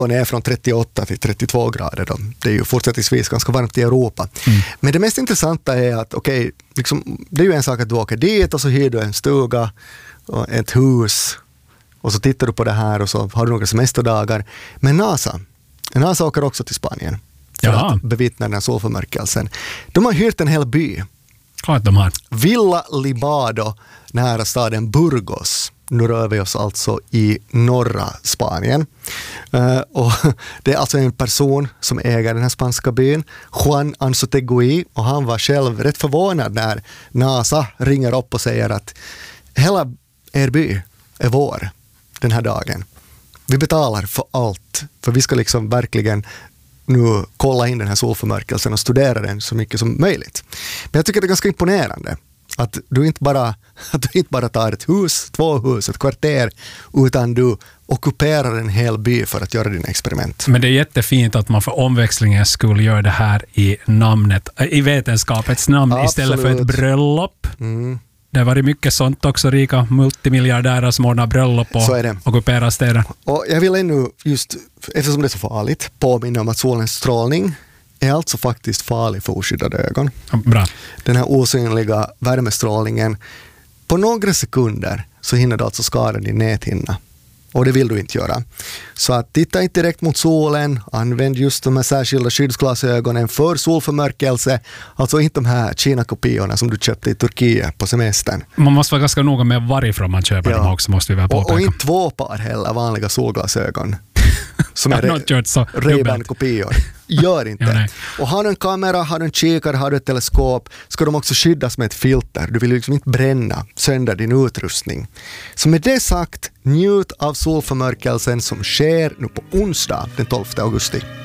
och ner från 38 till 32 grader då. Det är ju fortsättningsvis ganska varmt i Europa. Men det mest intressanta är att liksom, det är ju en sak att du åker dit och så hyr du en stuga och ett hus och så tittar du på det här och så har du några semesterdagar. Men NASA åker också till Spanien för att bevittna den här solförmörkelsen. De har hyrt en hel by. Klart de har. Villa Libado nära staden Burgos. Nu rör vi oss alltså i norra Spanien. Och det är alltså en person som äger den här spanska byn, Juan Anzoátegui, och han var själv rätt förvånad när NASA ringer upp och säger att hela er by är vår den här dagen. Vi betalar för allt, för vi ska liksom verkligen nu kolla in den här solförmörkelsen och studera den så mycket som möjligt. Men jag tycker det är ganska imponerande att du inte bara tar ett hus, 2 hus, ett kvarter, utan du ockuperar en hel by för att göra dina experiment. Men det är jättefint att man för omväxlingen skulle göra det här i vetenskapets namn. Absolut. Istället för ett bröllop. Det har varit mycket sånt också, rika multimiljardärer som ordnar bröllop och ockuperar städer. Och jag vill ännu, just eftersom det är så farligt, påminna om att solens strålning är alltså faktiskt farlig för oskyddade ögon. Bra. Den här osynliga värmestrålningen, på några sekunder så hinner du alltså skada din näthinna. Och det vill du inte göra. Så att titta inte direkt mot solen, använd just de här särskilda skyddsglasögonen för solförmörkelse, alltså inte de här Kina-kopiorna som du köpte i Turkiet på semestern. Man måste vara ganska noga med varifrån man köper dem också, måste vi väl påpeka. Och inte 2 par heller vanliga solglasögon. Som är Ray-Ban-kopior. Gör inte. Och har du en kamera, har du en kikare, har du ett teleskop, ska de också skyddas med ett filter. Du vill liksom inte bränna sönder din utrustning. Så med det sagt, njut av solförmörkelsen som sker nu på onsdag den 12 augusti.